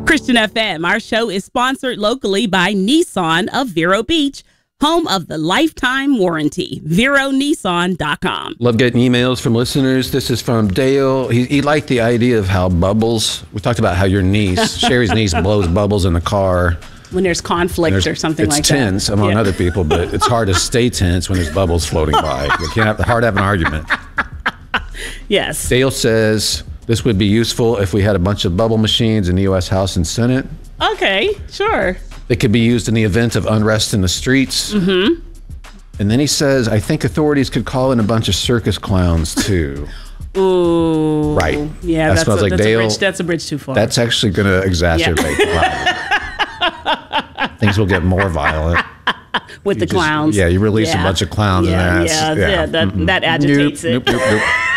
Christian FM. Our show is sponsored locally by Nissan of Vero Beach, home of the lifetime warranty. VeroNissan.com. Love getting emails from listeners. This is from Dale. He liked the idea of how bubbles. We talked about how your niece, Sherry's niece, blows bubbles in the car. When there's conflict or something like that. It's tense among other people, but it's hard to stay tense when there's bubbles floating by. You can't hard to have an argument. Yes. Dale says this would be useful if we had a bunch of bubble machines in the U.S. House and Senate. Okay, sure. They could be used in the event of unrest in the streets. Mm-hmm. And then he says, I think authorities could call in a bunch of circus clowns too. Ooh. Right. Yeah, that smells like Dale. That's a bridge too far. That's actually going to exacerbate violence. Things will get more violent. With the clowns. You release a bunch of clowns and that agitates it. Nope.